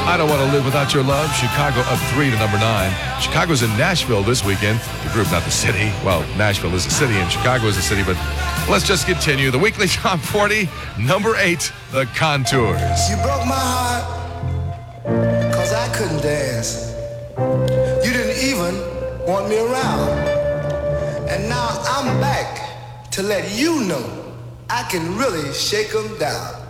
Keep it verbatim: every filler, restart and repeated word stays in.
I Don't Want to Live Without Your Love. Chicago up three to number nine. Chicago's in Nashville this weekend. The group, not the city. Well, Nashville is a city and Chicago is a city, but let's just continue. The weekly top forty, number eight, The Contours. You broke my heart because I couldn't dance. You didn't even want me around. And now I'm back to let you know I can really shake 'em down.